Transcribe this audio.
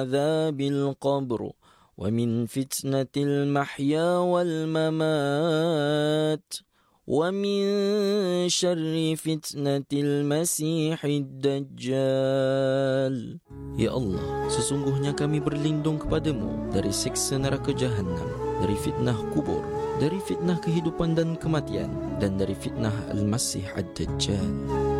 عذاب القبر ومن فتنة المحيا والممات ومن شر فتنة المسيح الدجال. Ya Allah, sesungguhnya kami berlindung kepadamu dari siksa neraka Jahannam, dari fitnah kubur, dari fitnah kehidupan dan kematian, dan dari fitnah Al-Masih Ad-Dajjal.